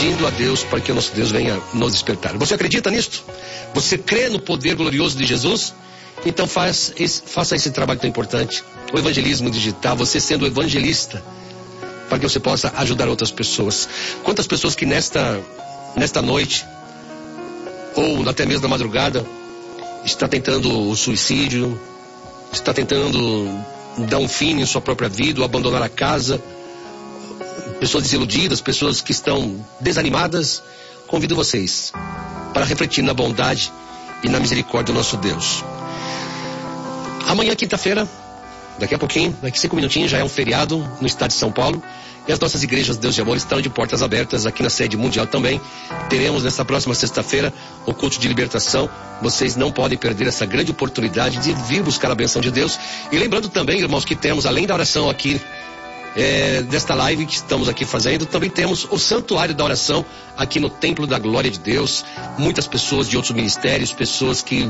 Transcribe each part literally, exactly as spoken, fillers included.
pedindo a Deus para que o nosso Deus venha nos despertar. Você acredita nisto? Você crê no poder glorioso de Jesus? Então faz esse, faça esse trabalho tão importante. O evangelismo digital, você sendo evangelista, para que você possa ajudar outras pessoas. Quantas pessoas que nesta, nesta noite, ou até mesmo na madrugada, está tentando o suicídio, está tentando dar um fim em sua própria vida, ou abandonar a casa, pessoas desiludidas, pessoas que estão desanimadas. Convido vocês para refletir na bondade e na misericórdia do nosso Deus. Amanhã, quinta-feira, daqui a pouquinho, daqui a cinco minutinhos, já é um feriado no estado de São Paulo. E as nossas igrejas Deus de Amor estão de portas abertas aqui na sede mundial também. Teremos nesta próxima sexta-feira o culto de libertação. Vocês não podem perder essa grande oportunidade de vir buscar a bênção de Deus. E lembrando também, irmãos, que temos, além da oração aqui, é, desta live que estamos aqui fazendo, também temos o Santuário da Oração aqui no Templo da Glória de Deus. Muitas pessoas de outros ministérios, pessoas que,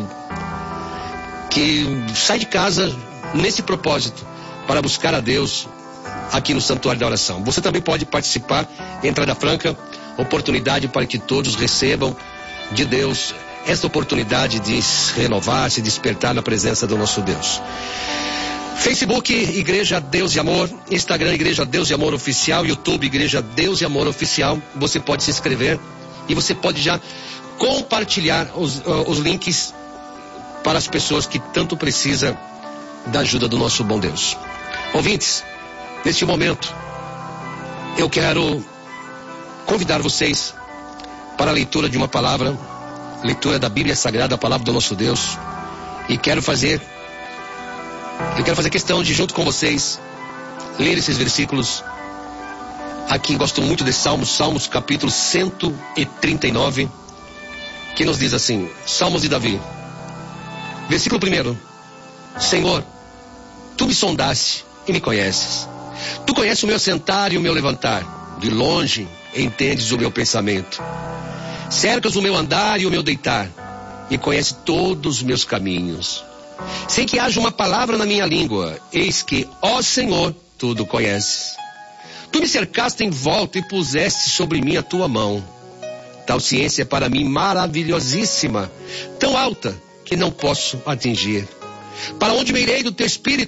que saem de casa nesse propósito, para buscar a Deus aqui no Santuário da Oração. Você também pode participar, entrada franca, oportunidade para que todos recebam de Deus esta oportunidade de se renovar, se despertar na presença do nosso Deus. Facebook, Igreja Deus de Amor, Instagram, Igreja Deus de Amor Oficial, YouTube, Igreja Deus de Amor Oficial. Você pode se inscrever e você pode já compartilhar os, uh, os links para as pessoas que tanto precisam da ajuda do nosso bom Deus. Ouvintes, neste momento, eu quero convidar vocês para a leitura de uma palavra, leitura da Bíblia Sagrada, a palavra do nosso Deus, e quero fazer, eu quero fazer questão de, junto com vocês, ler esses versículos. Aqui gosto muito desse Salmos, Salmos capítulo cento e trinta e nove, que nos diz assim, Salmos de Davi, versículo primeiro: Senhor, Tu me sondaste e me conheces. Tu conheces o meu sentar e o meu levantar. De longe entendes o meu pensamento. Cercas o meu andar e o meu deitar. E conheces todos os meus caminhos. Sem que haja uma palavra na minha língua. Eis que, ó Senhor, tudo conheces. Tu me cercaste em volta e puseste sobre mim a tua mão. Tal ciência é para mim maravilhosíssima, tão alta que não posso atingir. Para onde me irei do teu espírito?